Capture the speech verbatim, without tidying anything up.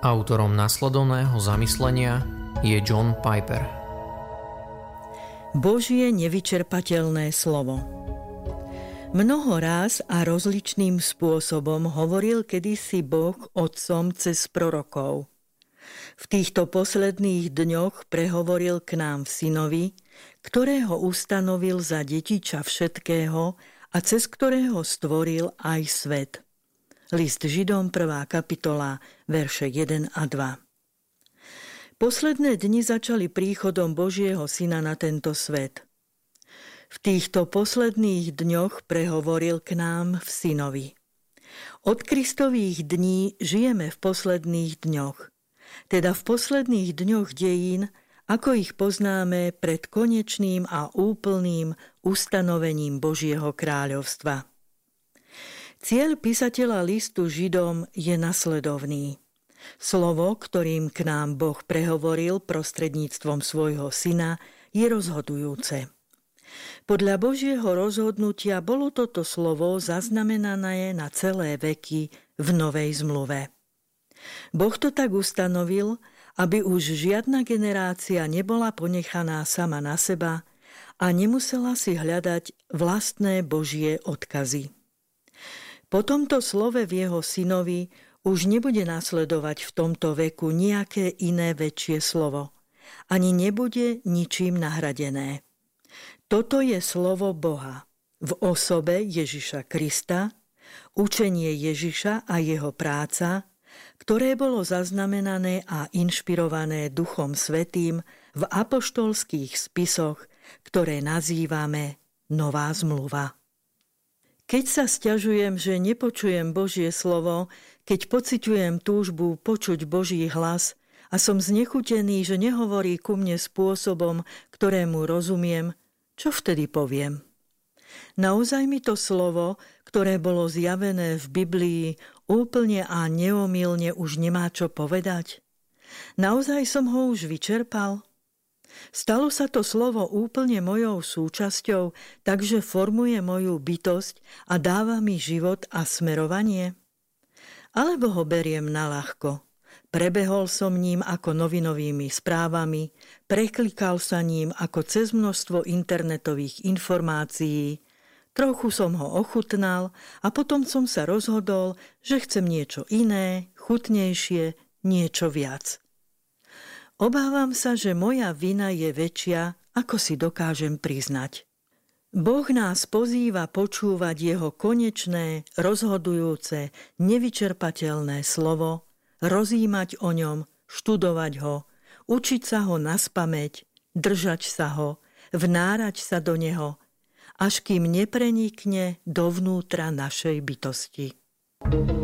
Autorom nasledovného zamyslenia je John Piper. Božie nevyčerpateľné slovo. Mnoho ráz a rozličným spôsobom hovoril kedysi Boh otcom cez prorokov. V týchto posledných dňoch prehovoril k nám v synovi, ktorého ustanovil za dediča všetkého a cez ktorého stvoril aj svet. List Židom, prvá kapitola, verše jeden a dva. Posledné dni začali príchodom Božieho Syna na tento svet. V týchto posledných dňoch prehovoril k nám v synovi. Od Kristových dní žijeme v posledných dňoch, teda v posledných dňoch dejín, ako ich poznáme pred konečným a úplným ustanovením Božieho kráľovstva. Cieľ písateľa listu Židom je nasledovný. Slovo, ktorým k nám Boh prehovoril prostredníctvom svojho syna, je rozhodujúce. Podľa Božieho rozhodnutia bolo toto slovo zaznamenané na celé veky v Novej zmluve. Boh to tak ustanovil, aby už žiadna generácia nebola ponechaná sama na seba a nemusela si hľadať vlastné Božie odkazy. Po tomto slove v jeho synovi už nebude nasledovať v tomto veku nejaké iné väčšie slovo, ani nebude ničím nahradené. Toto je slovo Boha v osobe Ježiša Krista, učenie Ježiša a jeho práca, ktoré bolo zaznamenané a inšpirované Duchom Svätým v apoštolských spisoch, ktoré nazývame Nová zmluva. Keď sa sťažujem, že nepočujem Božie slovo, keď pociťujem túžbu počuť Boží hlas a som znechutený, že nehovorí ku mne spôsobom, ktorému rozumiem, čo vtedy poviem? Naozaj mi to slovo, ktoré bolo zjavené v Biblii, úplne a neomylne už nemá čo povedať? Naozaj som ho už vyčerpal? Stalo sa to slovo úplne mojou súčasťou, takže formuje moju bytosť a dáva mi život a smerovanie? Alebo ho beriem naľahko? Prebehol som ním ako novinovými správami, preklikal sa ním ako cez množstvo internetových informácií, trochu som ho ochutnal a potom som sa rozhodol, že chcem niečo iné, chutnejšie, niečo viac. Obávam sa, že moja vina je väčšia, ako si dokážem priznať. Boh nás pozýva počúvať jeho konečné, rozhodujúce, nevyčerpateľné slovo, rozjímať o ňom, študovať ho, učiť sa ho naspamäť, držať sa ho, vnárať sa do neho, až kým neprenikne dovnútra našej bytosti.